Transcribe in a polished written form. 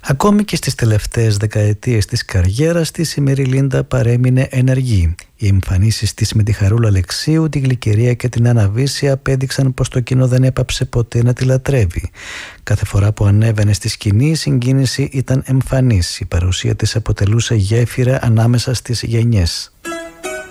Ακόμη και στις τελευταίες δεκαετίες της καριέρας της, η Μέρι Λίντα παρέμεινε ενεργή. Οι εμφανίσεις της με τη Χαρούλα Αλεξίου, τη Γλυκερία και την Άννα Βύση απέδειξαν πως το κοινό δεν έπαψε ποτέ να τη λατρεύει. Κάθε φορά που ανέβαινε στη σκηνή, η συγκίνηση ήταν εμφανής. Η παρουσία της αποτελούσε γέφυρα ανάμεσα στις γενιές.